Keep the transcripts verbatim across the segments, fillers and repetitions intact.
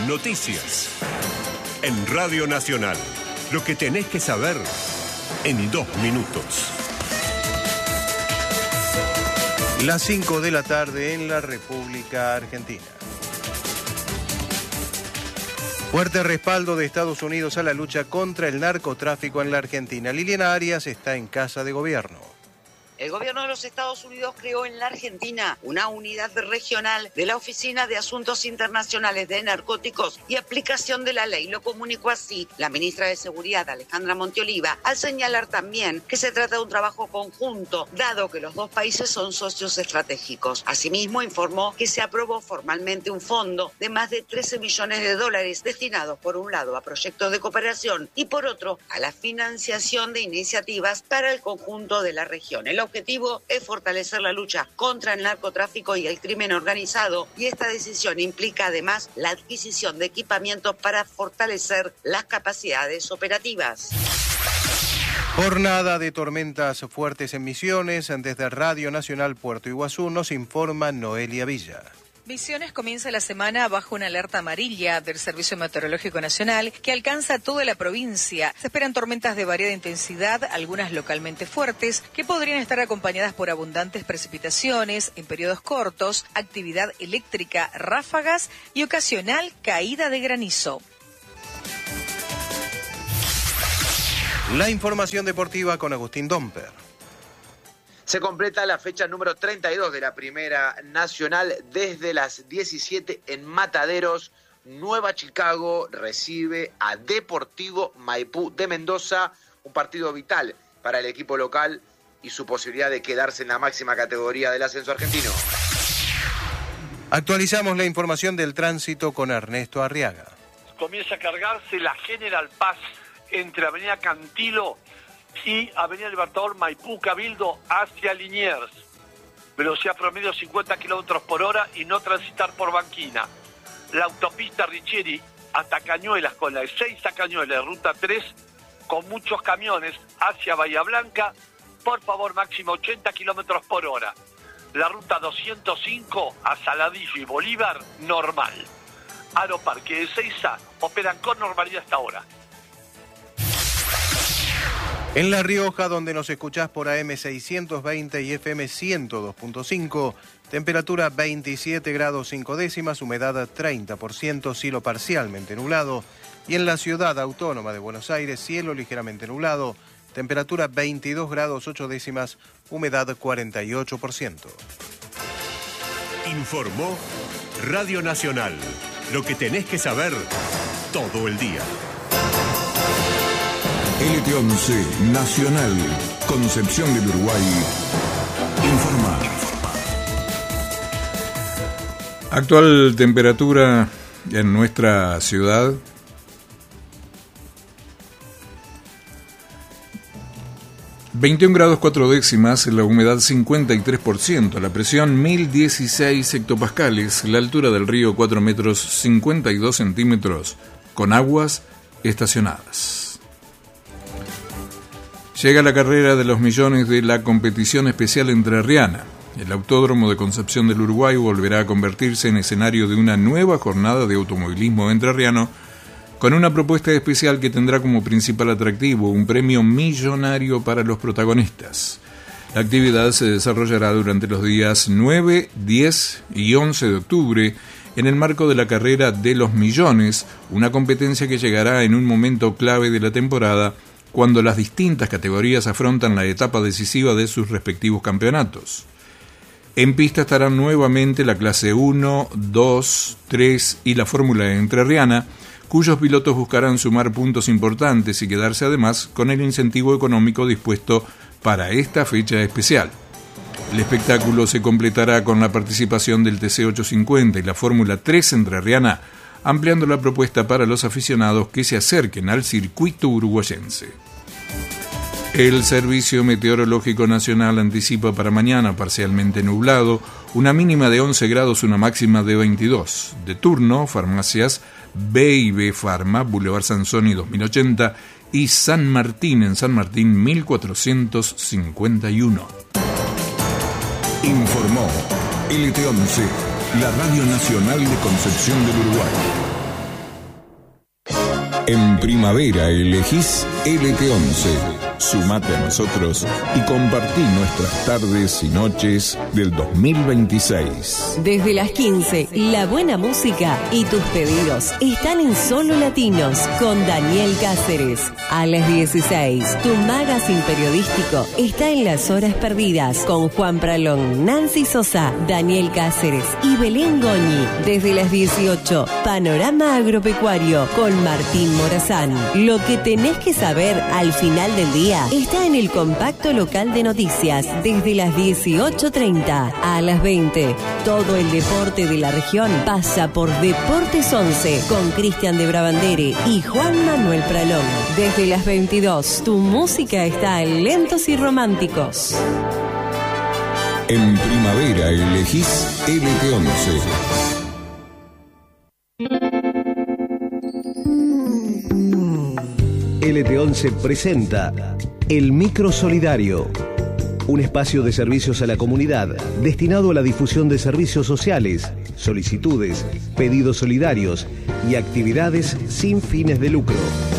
Noticias. En Radio Nacional. Lo que tenés que saber en dos minutos. Las cinco de la tarde en la República Argentina. Fuerte respaldo de Estados Unidos a la lucha contra el narcotráfico en la Argentina. Liliana Arias está en Casa de Gobierno. El gobierno de los Estados Unidos creó en la Argentina una unidad regional de la Oficina de Asuntos Internacionales de Narcóticos y Aplicación de la Ley. Lo comunicó así la ministra de Seguridad, Alejandra Monteoliva, al señalar también que se trata de un trabajo conjunto, dado que los dos países son socios estratégicos. Asimismo, informó que se aprobó formalmente un fondo de más de trece millones de dólares destinados, por un lado, a proyectos de cooperación y, por otro, a la financiación de iniciativas para el conjunto de la región. El El objetivo es fortalecer la lucha contra el narcotráfico y el crimen organizado, y esta decisión implica además la adquisición de equipamientos para fortalecer las capacidades operativas. Jornada de tormentas fuertes en Misiones. Desde Radio Nacional Puerto Iguazú nos informa Noelia Villa. Misiones comienza la semana bajo una alerta amarilla del Servicio Meteorológico Nacional que alcanza toda la provincia. Se esperan tormentas de variada intensidad, algunas localmente fuertes, que podrían estar acompañadas por abundantes precipitaciones en periodos cortos, actividad eléctrica, ráfagas y ocasional caída de granizo. La información deportiva con Agustín Domper. Se completa la fecha número treinta y dos de la Primera Nacional. Desde las diecisiete en Mataderos, Nueva Chicago recibe a Deportivo Maipú de Mendoza, un partido vital para el equipo local y su posibilidad de quedarse en la máxima categoría del ascenso argentino. Actualizamos la información del tránsito con Ernesto Arriaga. Comienza a cargarse la General Paz entre Avenida Cantilo y Avenida Libertador Maipú Cabildo hacia Liniers. Velocidad promedio cincuenta kilómetros por hora y no transitar por banquina. La autopista Richieri hasta Cañuelas con la de seis a Cañuelas, ruta tres, con muchos camiones hacia Bahía Blanca. Por favor, máximo ochenta kilómetros por hora. La ruta doscientos cinco a Saladillo y Bolívar, normal. Aeroparque de Seiza operan con normalidad hasta ahora. En La Rioja, donde nos escuchás por A M seiscientos veinte y F M ciento dos punto cinco, temperatura veintisiete grados cinco décimas, humedad treinta por ciento, cielo parcialmente nublado. Y en la ciudad autónoma de Buenos Aires, cielo ligeramente nublado, temperatura veintidós grados ocho décimas, humedad cuarenta y ocho por ciento. Informó Radio Nacional. Lo que tenés que saber todo el día. L T once Nacional, Concepción del Uruguay, informa. Actual temperatura en nuestra ciudad. veintiún grados cuatro décimas, la humedad cincuenta y tres por ciento, la presión mil dieciséis hectopascales, la altura del río cuatro metros cincuenta y dos centímetros, con aguas estacionadas. Llega la carrera de los millones de la competición especial entrerriana. El Autódromo de Concepción del Uruguay volverá a convertirse en escenario de una nueva jornada de automovilismo entrerriano con una propuesta especial que tendrá como principal atractivo un premio millonario para los protagonistas. La actividad se desarrollará durante los días nueve, diez y once de octubre en el marco de la carrera de los millones, una competencia que llegará en un momento clave de la temporada cuando las distintas categorías afrontan la etapa decisiva de sus respectivos campeonatos. En pista estarán nuevamente la clase uno, dos, tres y la Fórmula Entrerriana, cuyos pilotos buscarán sumar puntos importantes y quedarse además con el incentivo económico dispuesto para esta fecha especial. El espectáculo se completará con la participación del T C ochocientos cincuenta y la Fórmula tres Entrerriana, ampliando la propuesta para los aficionados que se acerquen al circuito uruguayense. El Servicio Meteorológico Nacional anticipa para mañana parcialmente nublado, una mínima de once grados, una máxima de veintidós. De turno, farmacias B y B Pharma, Boulevard Sansoni dos mil ochenta y San Martín en San Martín mil cuatrocientos cincuenta y uno. Informó L T once, la Radio Nacional de Concepción del Uruguay. En primavera elegís L T once. Sumate a nosotros y compartí nuestras tardes y noches del dos mil veintiséis. Desde las quince, la buena música y tus pedidos están en Solo Latinos con Daniel Cáceres. A las dieciséis, tu magazine periodístico está en Las Horas Perdidas con Juan Pralón, Nancy Sosa, Daniel Cáceres y Belén Goñi. Desde las dieciocho, Panorama Agropecuario con Martín Morazán. Lo que tenés que saber al final del día está en el compacto local de noticias desde las dieciocho treinta a las veinte. Todo el deporte de la región pasa por Deportes once con Cristian de Brabandere y Juan Manuel Pralón. Desde las veintidós, tu música está en Lentos y Románticos. En primavera elegís L T once. L T once presenta El Micro Solidario, un espacio de servicios a la comunidad destinado a la difusión de servicios sociales, solicitudes, pedidos solidarios y actividades sin fines de lucro.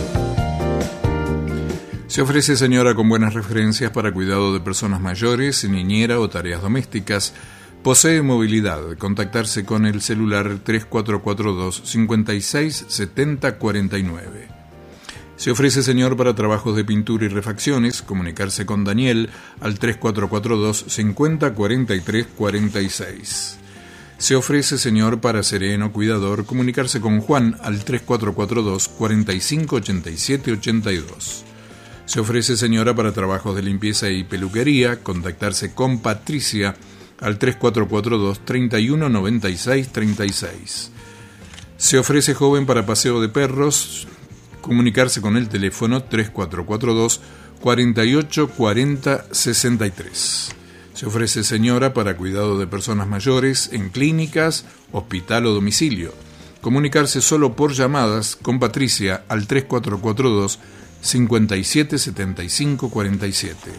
Se ofrece señora con buenas referencias para cuidado de personas mayores, niñera o tareas domésticas. Posee movilidad. Contactarse con el celular tres cuatro cuatro dos, cinco seis siete cero cuatro nueve. Se ofrece señor para trabajos de pintura y refacciones. Comunicarse con Daniel al tres cuatro cuatro dos, cinco cero cuatro tres cuatro seis. Se ofrece señor para sereno cuidador. Comunicarse con Juan al tres cuatro cuatro dos, cuatro cinco ocho siete ocho dos. Se ofrece señora para trabajos de limpieza y peluquería. Contactarse con Patricia al tres cuatro cuatro dos, tres uno nueve seis tres seis. Se ofrece joven para paseo de perros. Comunicarse con el teléfono tres cuatro cuatro dos, cuatro ocho cuatro cero seis tres. Se ofrece señora para cuidado de personas mayores en clínicas, hospital o domicilio. Comunicarse solo por llamadas con Patricia al tres cuatro cuatro dos, cinco siete siete cinco cuatro siete.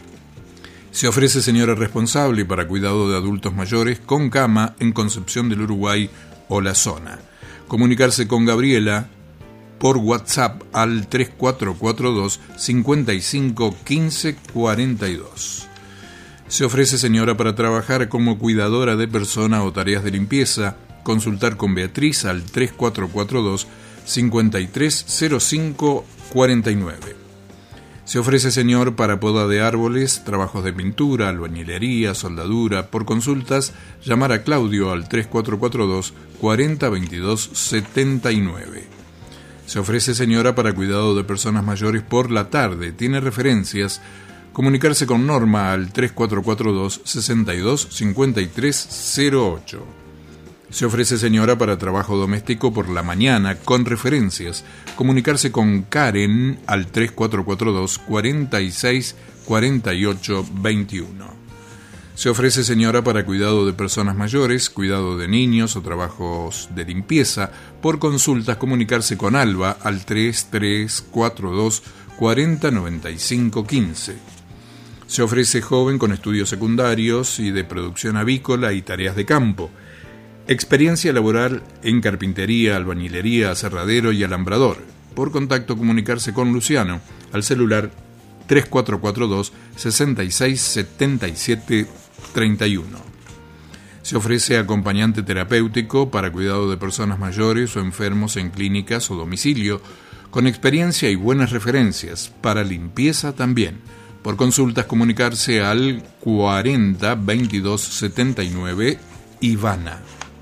Se ofrece señora responsable para cuidado de adultos mayores con cama en Concepción del Uruguay o la zona. Comunicarse con Gabriela por WhatsApp al tres cuatro cuatro dos, cinco cinco uno cinco cuatro dos. Se ofrece señora para trabajar como cuidadora de persona o tareas de limpieza. Consultar con Beatriz al tres cuatro cuatro dos, cinco tres cero cinco cuatro nueve. Se ofrece señor para poda de árboles, trabajos de pintura, albañilería, soldadura. Por consultas, llamar a Claudio al tres cuatro cuatro dos, cuatro cero dos dos siete nueve. Se ofrece señora para cuidado de personas mayores por la tarde. Tiene referencias. Comunicarse con Norma al tres cuatro cuatro dos, seis dos cinco tres cero ocho. Se ofrece señora para trabajo doméstico por la mañana con referencias. Comunicarse con Karen al tres cuatro cuatro dos, cuatro seis cuatro ocho dos uno. Se ofrece señora para cuidado de personas mayores, cuidado de niños o trabajos de limpieza. Por consultas, comunicarse con Alba al tres tres cuatro dos, cuatro cero nueve cinco uno cinco. Se ofrece joven con estudios secundarios y de producción avícola y tareas de campo. Experiencia laboral en carpintería, albañilería, aserradero y alambrador. Por contacto, comunicarse con Luciano al celular tres cuatro cuatro dos, seis seis siete siete tres uno. Se ofrece acompañante terapéutico para cuidado de personas mayores o enfermos en clínicas o domicilio, con experiencia y buenas referencias, para limpieza también. Por consultas, comunicarse al cuarenta veintidós setenta y nueve Ivana.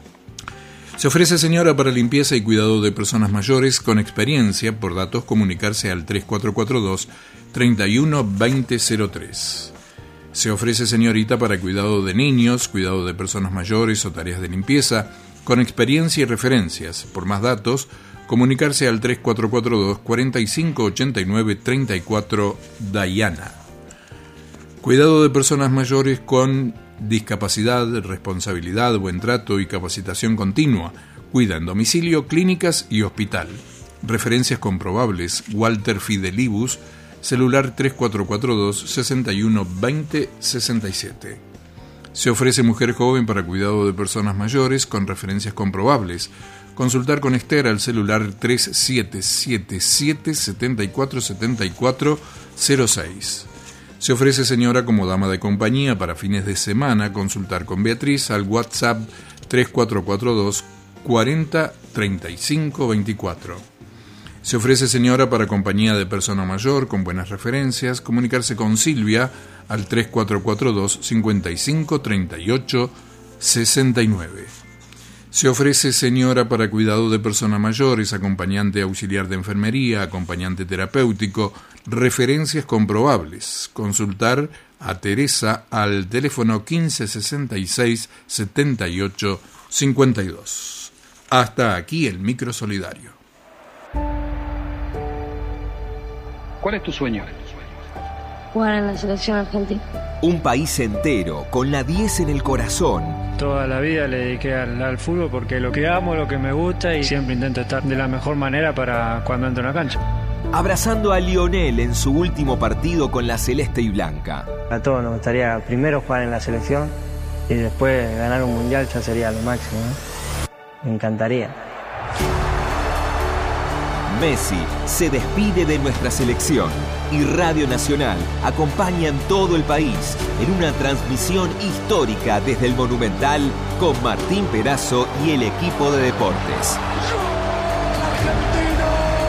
Se ofrece señora para limpieza y cuidado de personas mayores con experiencia. Por datos, comunicarse al tres cuatro cuatro dos, treinta y uno veinte cero tres. Se ofrece señorita para cuidado de niños, cuidado de personas mayores o tareas de limpieza con experiencia y referencias. Por más datos, comunicarse al tres cuatro cuatro dos, cuatro cinco ocho nueve tres cuatro Dayana. Cuidado de personas mayores con discapacidad, responsabilidad, buen trato y capacitación continua. Cuida en domicilio, clínicas y hospital. Referencias comprobables. Walter Fidelibus, celular tres cuatro cuatro dos, seis uno dos cero seis siete. Se ofrece mujer joven para cuidado de personas mayores con referencias comprobables. Consultar con Esther al celular tres siete siete siete, siete cuatro siete cuatro cero seis. Se ofrece señora como dama de compañía para fines de semana. Consultar con Beatriz al WhatsApp tres cuatro cuatro dos, cuarenta, treinta y cinco, veinticuatro. Se ofrece señora para compañía de persona mayor con buenas referencias. Comunicarse con Silvia al tres cuatro cuatro dos, cincuenta y cinco, treinta y ocho, sesenta y nueve. Se ofrece señora para cuidado de personas mayores, acompañante auxiliar de enfermería, acompañante terapéutico, referencias comprobables. Consultar a Teresa al teléfono quince sesenta y seis, setenta y ocho, cincuenta y dos. Hasta aquí el micro solidario. ¿Cuál es tu sueño? Jugar en la selección argentina. Un país entero, con la diez en el corazón. Toda la vida le dediqué al, al fútbol porque lo que amo, lo que me gusta y siempre intento estar de la mejor manera para cuando entro en la cancha. Abrazando a Lionel en su último partido con la celeste y blanca. A todos nos gustaría primero jugar en la selección y después ganar un mundial ya sería lo máximo, ¿no? Me encantaría. Messi se despide de nuestra selección y Radio Nacional acompaña en todo el país en una transmisión histórica desde el Monumental con Martín Perazo y el equipo de deportes.